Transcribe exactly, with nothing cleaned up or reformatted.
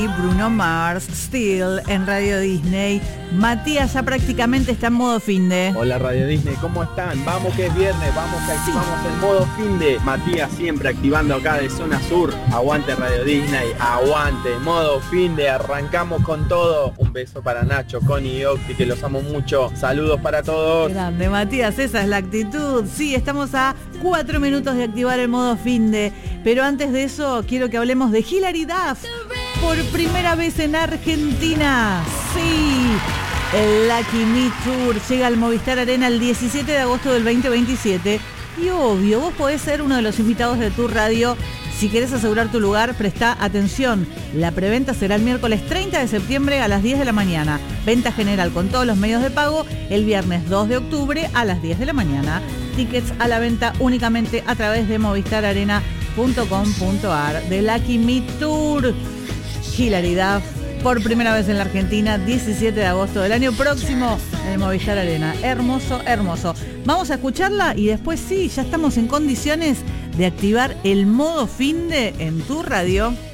Bruno Mars, Still en Radio Disney. Matías ya prácticamente está en modo finde. Hola Radio Disney, ¿cómo están? Vamos que es viernes, vamos que activamos el modo finde. Matías siempre activando acá de Zona Sur. Aguante Radio Disney, aguante, modo finde, arrancamos con todo. Un beso para Nacho, Connie y Octi, que los amo mucho. Saludos para todos. Grande Matías, esa es la actitud. Sí, estamos a cuatro minutos de activar el modo finde. Pero antes de eso, quiero que hablemos de Hilary Duff. Por primera vez en Argentina. Sí, el Lucky Me Tour llega al Movistar Arena el diecisiete de agosto del veinte veintisiete. Y obvio, vos podés ser uno de los invitados de tu radio. Si querés asegurar tu lugar, presta atención. La preventa será el miércoles treinta de septiembre a las diez de la mañana. Venta general con todos los medios de pago el viernes dos de octubre a las diez de la mañana. Tickets a la venta únicamente a través de movistar arena punto com punto ar. De Lucky Me Tour. Hilary Duff, por primera vez en la Argentina, diecisiete de agosto del año próximo en el Movistar Arena. Hermoso, hermoso. Vamos a escucharla y después sí, ya estamos en condiciones de activar el modo finde en tu radio.